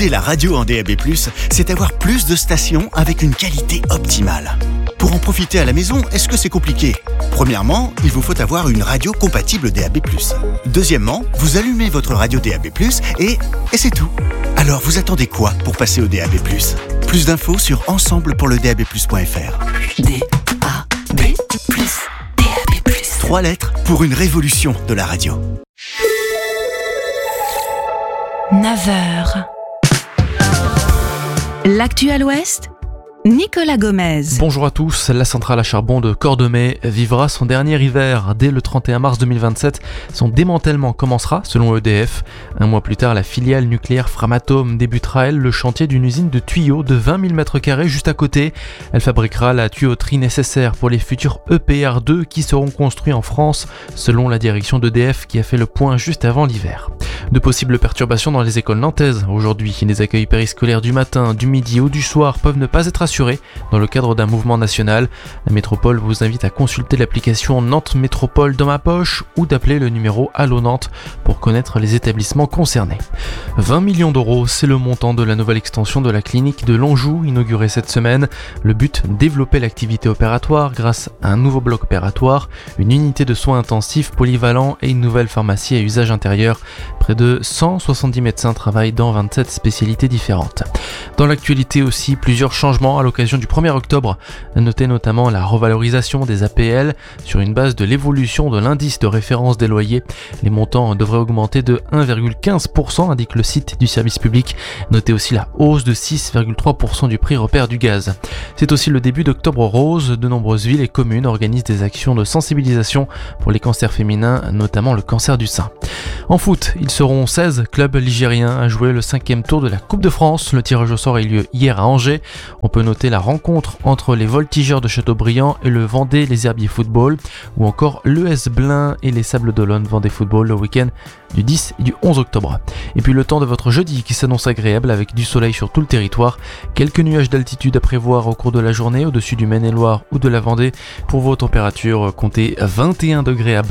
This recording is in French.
Écouter la radio en DAB+, c'est avoir plus de stations avec une qualité optimale. Pour en profiter à la maison, est-ce que c'est compliqué ? Premièrement, il vous faut avoir une radio compatible DAB+. Deuxièmement, vous allumez votre radio DAB+, et c'est tout. Alors vous attendez quoi pour passer au DAB+? Plus d'infos sur ensemblepourledab+.fr. DAB+, DAB+. 3 lettres pour une révolution de la radio. 9h. L'actu à l'Ouest, Nicolas Gomez. Bonjour à tous, la centrale à charbon de Cordemais vivra son dernier hiver. Dès le 31 mars 2027, son démantèlement commencera selon EDF. Un mois plus tard, la filiale nucléaire Framatome débutera, elle, le chantier d'une usine de tuyaux de 20 000 m² juste à côté. Elle fabriquera la tuyauterie nécessaire pour les futurs EPR2 qui seront construits en France, selon la direction d'EDF qui a fait le point juste avant l'hiver. De possibles perturbations dans les écoles nantaises aujourd'hui. Les accueils périscolaires du matin, du midi ou du soir peuvent ne pas être assurés dans le cadre d'un mouvement national. La métropole vous invite à consulter l'application Nantes Métropole dans ma poche ou d'appeler le numéro Allo Nantes pour connaître les établissements concernés. 20 millions d'euros, c'est le montant de la nouvelle extension de la clinique de Lonjou inaugurée cette semaine. Le but, développer l'activité opératoire grâce à un nouveau bloc opératoire, une unité de soins intensifs polyvalents et une nouvelle pharmacie à usage intérieur. Près de 170 médecins travaillent dans 27 spécialités différentes. Dans l'actualité aussi, plusieurs changements à l'occasion du 1er octobre. Notez notamment la revalorisation des APL sur une base de l'évolution de l'indice de référence des loyers. Les montants devraient augmenter de 1,15%, indique le site du service public. Notez aussi la hausse de 6,3% du prix repère du gaz. C'est aussi le début d'Octobre Rose. De nombreuses villes et communes organisent des actions de sensibilisation pour les cancers féminins, notamment le cancer du sein. En foot, ils seront 16 clubs ligériens à jouer le 5e tour de la Coupe de France. Le tirage au sort a eu lieu hier à Angers. On peut noter la rencontre entre les Voltigeurs de Châteaubriand et le Vendée Les Herbiers Football, ou encore l'ES Blain et les Sables d'Olonne Vendée Football le week-end du 10 et du 11 octobre. Et puis le temps de votre jeudi qui s'annonce agréable avec du soleil sur tout le territoire. Quelques nuages d'altitude à prévoir au cours de la journée au-dessus du Maine-et-Loire ou de la Vendée. Pour vos températures, comptez 21 degrés à